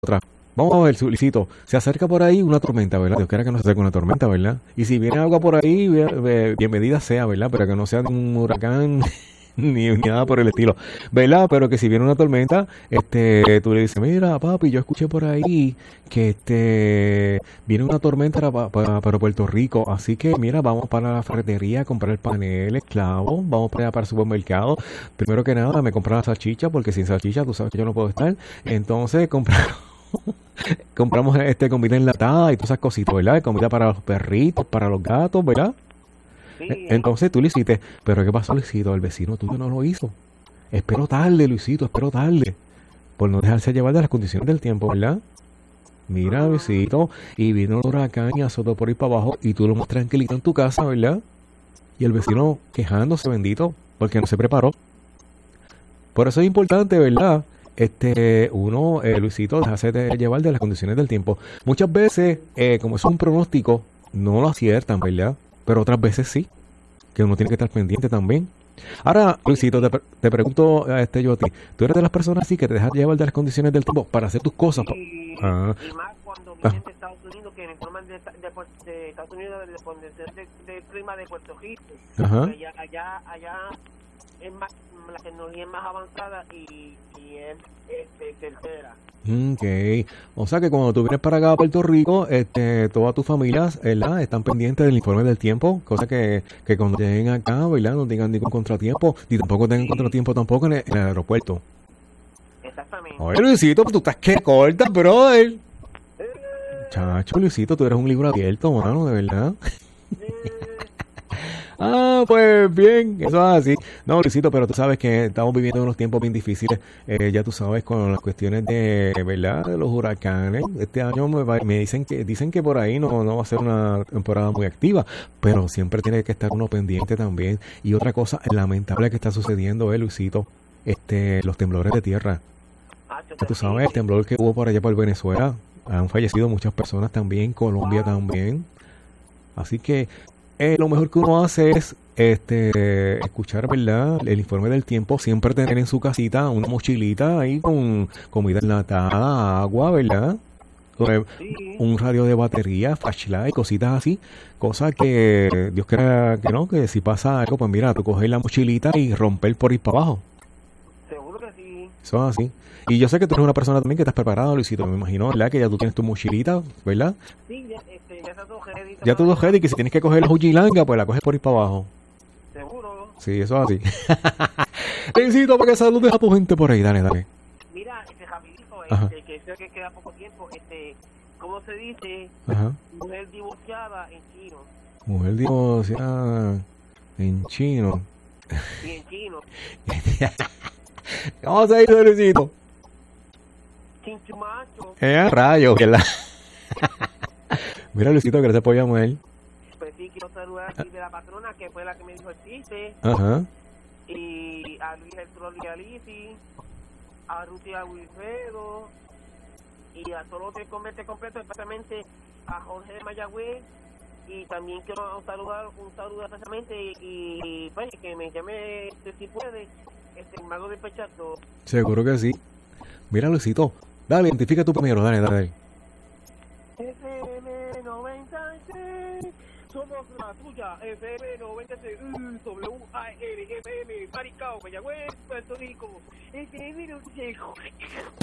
otra. Vamos a ver, Luisito, se acerca por ahí una tormenta, ¿verdad? Dios quiera que no se acerque una tormenta, ¿verdad? Y si viene agua por ahí, bienvenida sea, ¿verdad? Pero que no sea un huracán ni nada por el estilo, ¿verdad? Pero que si viene una tormenta, tú le dices, mira, papi, yo escuché por ahí que viene una tormenta para Puerto Rico, así que mira, vamos para la ferretería a comprar paneles, clavos, vamos para allá para el supermercado. Primero que nada, me comprar la salchicha, porque sin salchicha tú sabes que yo no puedo estar. Entonces, compramos comida enlatada y todas esas cositas, ¿verdad? Comida para los perritos, para los gatos, ¿verdad? Sí, Entonces tú lo hiciste, pero ¿qué pasó, Luisito? El vecino tuyo no lo hizo. Espero tarde, Luisito, espero tarde. Por no dejarse llevar de las condiciones del tiempo, ¿verdad? Mira, Luisito, y vino el huracán y azotó por ahí para abajo y tú lo más tranquilito en tu casa, ¿verdad? Y el vecino quejándose, bendito, porque no se preparó. Por eso es importante, ¿verdad? Uno, Luisito, dejarse llevar de las condiciones del tiempo. Muchas veces, como es un pronóstico, no lo aciertan, ¿verdad? Pero otras veces sí, que uno tiene que estar pendiente también. Ahora, Luisito, te pregunto yo a ti, ¿tú eres de las personas así que te dejas llevar de las condiciones del tiempo para hacer tus cosas? Ah, y más cuando ah, vienen de Estados Unidos, que me informan de Estados Unidos, de condición de clima de Puerto Rico. ajá. Allá es más, la tecnología es más avanzada y es tercera. Ok. O sea que cuando tú vienes para acá a Puerto Rico, todas tus familias, ¿verdad? Están pendientes del informe del tiempo, cosa que cuando lleguen acá, ¿verdad? No tengan ningún contratiempo, ni tampoco tengan contratiempo tampoco en el aeropuerto. Exactamente. Oye, Luisito, tú estás que corta, brother. Chacho, Luisito, tú eres un libro abierto, mano, de verdad. Ah, pues bien, eso es así. No, Luisito, pero tú sabes que estamos viviendo unos tiempos bien difíciles. Ya tú sabes, con las cuestiones de, ¿verdad? De los huracanes. Este año me dicen que por ahí no va a ser una temporada muy activa, pero siempre tiene que estar uno pendiente también. Y otra cosa lamentable que está sucediendo, Luisito, los temblores de tierra. Ya tú sabes, el temblor que hubo por allá por Venezuela, han fallecido muchas personas también, Colombia también. Así que lo mejor que uno hace es escuchar, ¿verdad? El informe del tiempo, siempre tener en su casita una mochilita ahí con comida enlatada, agua, ¿verdad? Un radio de batería, flashlight, cositas así, cosas que Dios quiera que no, que si pasa algo, pues mira, tú coges la mochilita y romper por ir para abajo. Seguro que sí. Eso es así. Y yo sé que tú eres una persona también que estás preparado, Luisito, me imagino, ¿verdad? Que ya tú tienes tu mochilita, ¿verdad? Sí, ya está todo ready. Ya tú lo ready, que si tienes que coger la hujilanga, pues la coges por ir para abajo. Seguro. Sí, eso es así. Luisito, para que saludes a tu gente por ahí, dale. Mira, rapidito, Ajá, que sé que queda poco tiempo, ¿cómo se dice? ajá. Mujer divorciada en chino. Mujer divorciada en chino. Y en chino. ¿Cómo se dice, Luisito? Chinchumacho. Rayo, que la... Mira, Luisito, gracias por llamar. Pues sí, quiero saludar aquí de la patrona, que fue la que me dijo el chiste. Ajá. Y a Luis el Troll y a Lizzy, a Ruth y a Wilfredo, y a todos los que comete completo, especialmente a Jorge de Mayagüez. Y también quiero un saludo especialmente y pues que me llame si puede, el mago de Pechato. Seguro que sí. Mira, Luisito, dale, identifica tú primero, dale. FM 96, somos la tuya, FM 96, WAR, FM, Maricao, Mayagüez, Puerto Rico, FM 96.